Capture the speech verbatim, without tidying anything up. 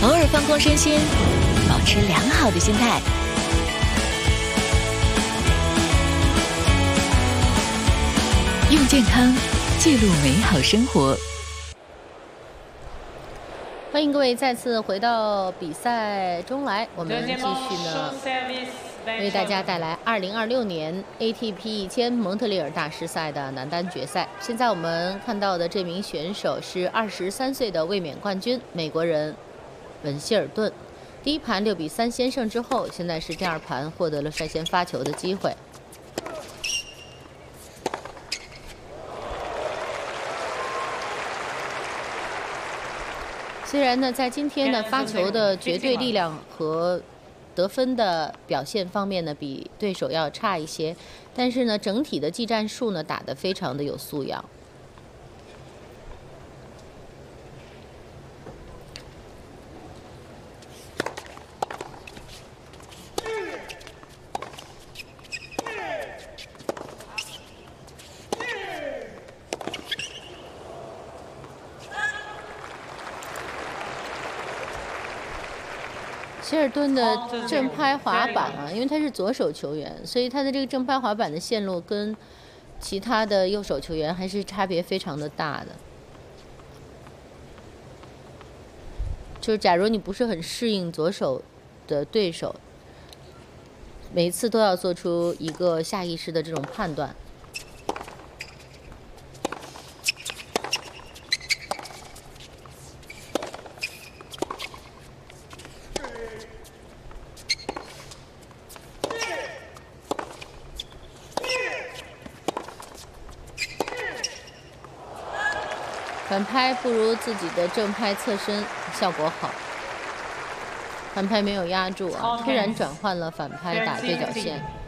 偶尔放空身心，保持良好的心态。用健康记录美好生活。 欢迎各位再次回到比赛中来，我们继续呢，为大家带来二零二六年 A T P 一千蒙特利尔大师赛的男单决赛。现在我们看到的这名选手是二十三岁的卫冕冠军美国人文希尔顿。第一盘六比三先胜之后，现在是第二盘获得了率先发球的机会。虽然呢，在今天呢发球的绝对力量和得分的表现方面呢，比对手要差一些，但是呢，整体的技战术呢打得非常的有素养。希尔顿的正拍滑板啊，因为他是左手球员，所以他的这个正拍滑板的线路跟其他的右手球员还是差别非常的大的。就是假如你不是很适应左手的对手，每一次都要做出一个下意识的这种判断。反拍不如自己的正拍侧身效果好，反拍没有压住啊，突然转换了反拍打对角线。